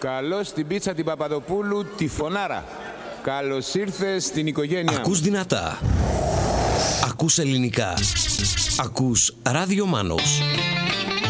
Καλώς την πίτσα την Παπαδοπούλου, τη φωνάρα. Καλώς ήρθες στην οικογένεια. Ακούς δυνατά. Ακούς ελληνικά. Ακούς Ράδιο Μάνος.